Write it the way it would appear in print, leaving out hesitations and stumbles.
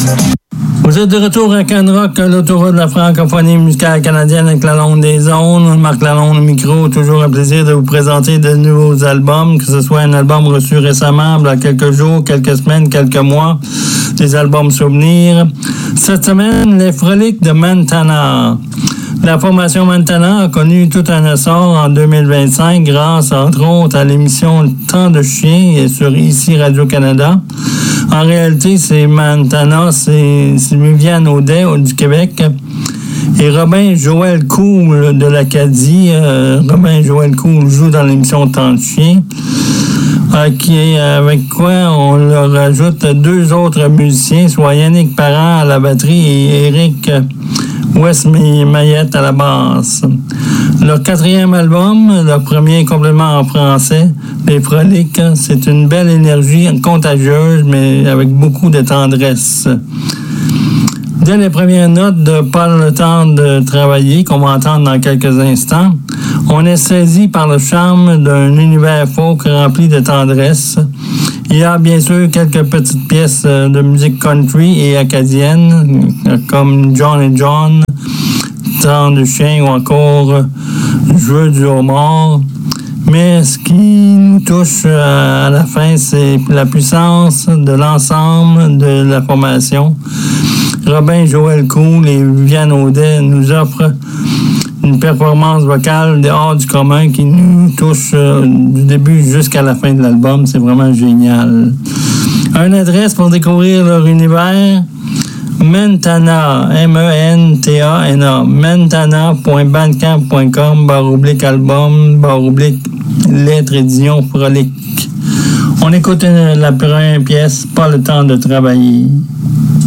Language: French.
Vous êtes de retour à Canrock, l'autoroute de la francophonie musicale canadienne avec la Londe des Ondes. Marc Lalonde au micro, toujours un plaisir de vous présenter de nouveaux albums, que ce soit un album reçu récemment, il y a quelques jours, quelques semaines, quelques mois, des albums souvenirs. Cette semaine, les Froliques de Montana. La formation Montana a connu tout un essor en 2025 grâce, entre autres, à l'émission Temps de chien et sur ici Radio-Canada. En réalité, c'est Montana, c'est Viviane Audet du Québec et Robin Joël Cool de l'Acadie. Robin Joël Cool joue dans l'émission Temps de chien. Avec quoi on leur ajoute deux autres musiciens, soit Yannick Parent à la batterie et Éric West Mayette à la basse. Leur quatrième album, leur premier complètement en français, Les Froliques, c'est une belle énergie contagieuse, mais avec beaucoup de tendresse. Dès les premières notes de Pas le temps de travailler, qu'on va entendre dans quelques instants, on est saisi par le charme d'un univers folk rempli de tendresse. Il y a bien sûr quelques petites pièces de musique country et acadienne, comme John et John, Temps de chien ou encore Jeu du homard. Mais ce qui nous touche à la fin, c'est la puissance de l'ensemble de la formation. Robin Joël Cool et Viviane Audet nous offrent une performance vocale hors du commun qui nous touche du début jusqu'à la fin de l'album. C'est vraiment génial. Une adresse pour découvrir leur univers, Montana, M-E-N-T-A-N-A, montana.bandcamp.com, /album, lettres édition Frolique. On écoute la première pièce, Pas le temps de travailler.